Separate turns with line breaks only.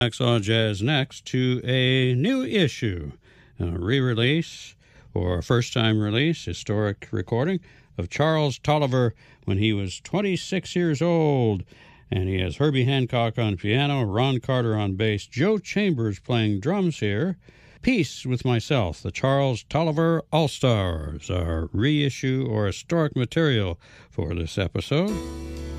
Axon Jazz next to a new issue, a re-release or a first-time release, historic recording of Charles Tolliver when he was 26 years old. And he has Herbie Hancock on piano, Ron Carter on bass, Joe Chambers playing drums here. Peace with Myself, the Charles Tolliver All-Stars, our reissue or historic material for this episode.